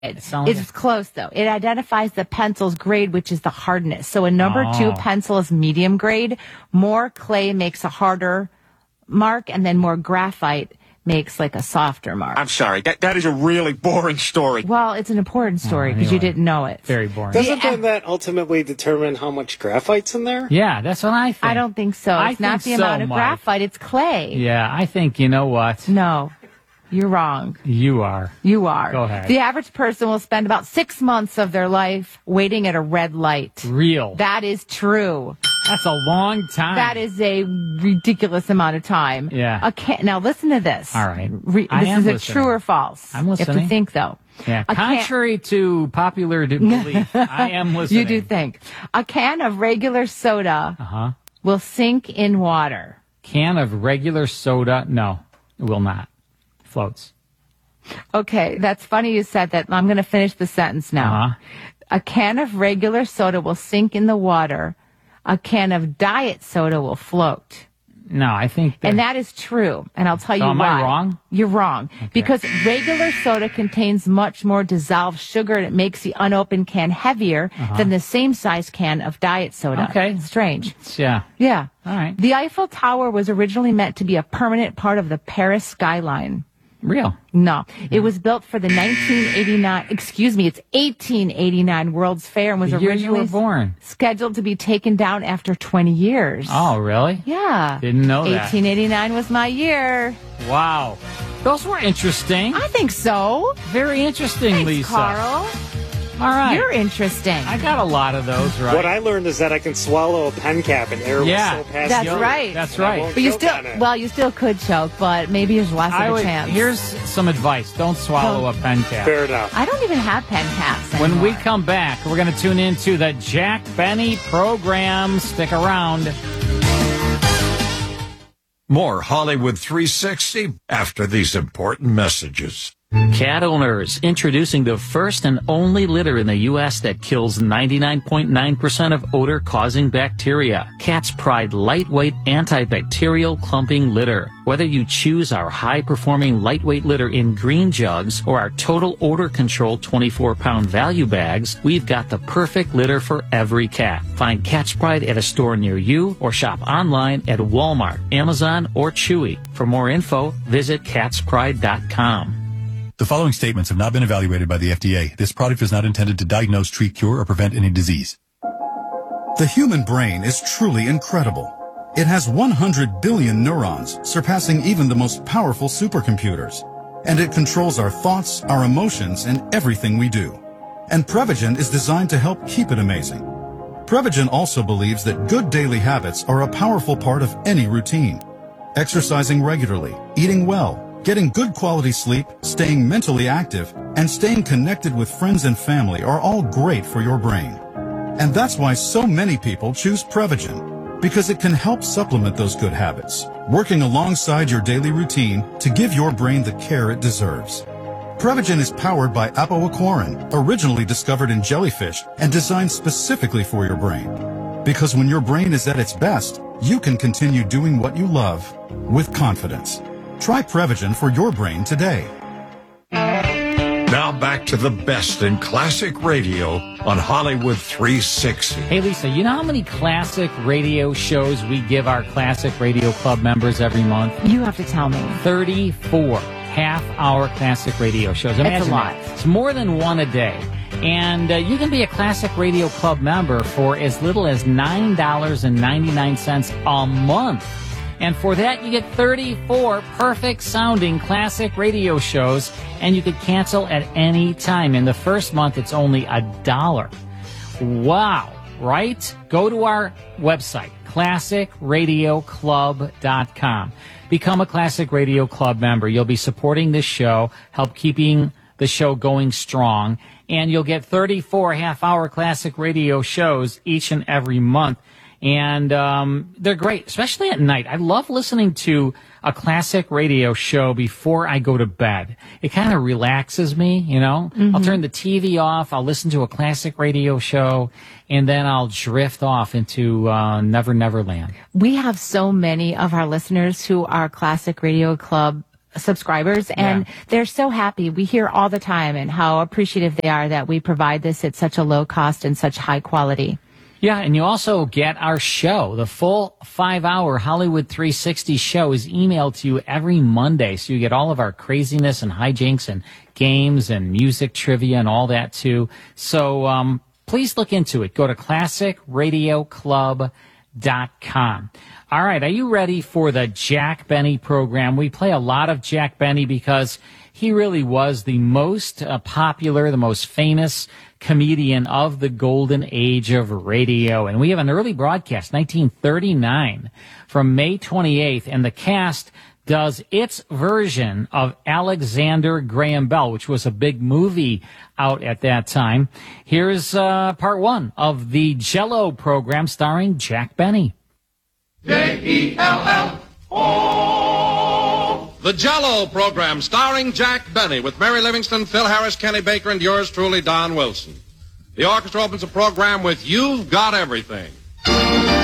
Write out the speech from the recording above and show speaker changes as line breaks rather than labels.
It's close, though. It identifies the pencil's grade, which is the hardness. So a number 2 pencil is medium grade. More clay makes a harder mark, and then more graphite makes like a softer mark.
I'm sorry. That is a really boring story.
Well, it's an important story because you didn't know it.
Very boring.
Doesn't that ultimately determine how much graphite's in there?
Yeah, that's what I think.
I don't think so. It's not the amount of graphite. It's clay.
Yeah, I think, you know what?
No. You're wrong.
You are.
You are.
Go ahead.
The average person will spend about 6 months of their life waiting at a red light.
Real.
That is true.
That's a long time.
That is a ridiculous amount of time.
Yeah.
Now listen to this.
All right.
This is a true or false.
I'm listening.
You have to think, though.
Yeah. Contrary to popular belief, I am listening.
You do think. A can of regular soda will sink in water.
Can of regular soda? No, it will not. Floats.
Okay, that's funny you said that. I'm going to finish the sentence now. A can of regular soda will sink in the water. A can of diet soda will float.
No, I think
and that is true. And I'll tell you why.
Am I wrong?
You're wrong. Okay. Because regular soda contains much more dissolved sugar, and it makes the unopened can heavier than the same size can of diet soda.
Okay.
Strange.
Yeah.
Yeah.
All right.
The Eiffel Tower was originally meant to be a permanent part of the Paris skyline.
Real?
No. It was built for the 1889 World's Fair and was originally scheduled to be taken down after 20 years.
Oh, really?
Yeah.
Didn't know that.
1889 was my year.
Wow. Those were interesting.
I think so.
Very interesting,
Thanks,
Lisa.
Carl.
All right.
You're interesting.
I got a lot of those, right?
What I learned is that I can swallow a pen cap and air will still pass
that's
through.
right.
That's right.
But you still could choke, but maybe there's less of a chance.
Here's some advice. Don't swallow a pen cap.
Fair enough.
I don't even have pen caps anymore.
When we come back, we're going to tune into the Jack Benny program. Stick around.
More Hollywood 360 after these important messages.
Cat owners, introducing the first and only litter in the U.S. that kills 99.9% of odor-causing bacteria. Cat's Pride lightweight antibacterial clumping litter. Whether you choose our high-performing lightweight litter in green jugs or our total odor control 24-pound value bags, we've got the perfect litter for every cat. Find Cat's Pride at a store near you or shop online at Walmart, Amazon, or Chewy. For more info, visit catspride.com.
The following statements have not been evaluated by the FDA. This product is not intended to diagnose, treat, cure, or prevent any disease. The human brain is truly incredible. It has 100 billion neurons, surpassing even the most powerful supercomputers. And it controls our thoughts, our emotions, and everything we do. And Prevagen is designed to help keep it amazing. Prevagen also believes that good daily habits are a powerful part of any routine. Exercising regularly, eating well, getting good quality sleep, staying mentally active, and staying connected with friends and family are all great for your brain. And that's why so many people choose Prevagen, because it can help supplement those good habits, working alongside your daily routine to give your brain the care it deserves. Prevagen is powered by apoaquarin, originally discovered in jellyfish and designed specifically for your brain. Because when your brain is at its best, you can continue doing what you love with confidence. Try Prevagen for your brain today.
Now back to the best in classic radio on Hollywood 360.
Hey, Lisa, you know how many classic radio shows we give our Classic Radio Club members every month?
You have to tell me.
34 half-hour classic radio shows.
That's a lot.
It's more than one a day. And you can be a Classic Radio Club member for as little as $9.99 a month. And for that, you get 34 perfect-sounding classic radio shows, and you could cancel at any time. In the first month, it's only $1. Wow, right? Go to our website, classicradioclub.com. Become a Classic Radio Club member. You'll be supporting this show, help keeping the show going strong, and you'll get 34 half-hour classic radio shows each and every month. And they're great, especially at night. I love listening to a classic radio show before I go to bed. It kind of relaxes me, you know. Mm-hmm. I'll turn the TV off, I'll listen to a classic radio show, and then I'll drift off into Never Never Land.
We have so many of our listeners who are Classic Radio Club subscribers, and they're so happy. We hear all the time and how appreciative they are that we provide this at such a low cost and such high quality.
Yeah, and you also get our show. The full 5-hour Hollywood 360 show is emailed to you every Monday, so you get all of our craziness and hijinks and games and music trivia and all that too. So please look into it. Go to ClassicRadioClub.com. All right, are you ready for the Jack Benny program? We play a lot of Jack Benny because he really was the most popular, the most famous comedian of the golden age of radio. And we have an early broadcast, 1939, from May 28th, and the cast does its version of Alexander Graham Bell, which was a big movie out at that time. Here's part one of the Jell-O program starring Jack Benny.
J-E-L-L-O. The Jell-O program starring Jack Benny with Mary Livingston, Phil Harris, Kenny Baker, and yours truly, Don Wilson. The orchestra opens the program with You've Got Everything.